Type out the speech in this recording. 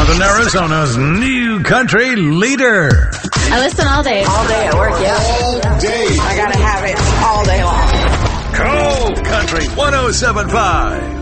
Southern Arizona's new country leader. I listen all day. All day at work, yeah. All day. I gotta have it all day long. Cold Country 107.5.